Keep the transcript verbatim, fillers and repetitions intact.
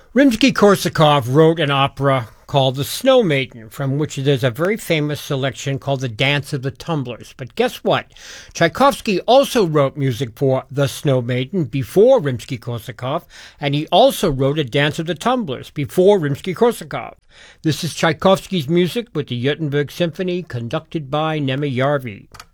Rimsky-Korsakov wrote an opera called The Snow Maiden, from which there's a very famous selection called The Dance of the Tumblers. But guess what? Tchaikovsky also wrote music for The Snow Maiden before Rimsky-Korsakov, and he also wrote A Dance of the Tumblers before Rimsky-Korsakov. This is Tchaikovsky's music with the Juttenberg Symphony, conducted by Nemi Jarvi.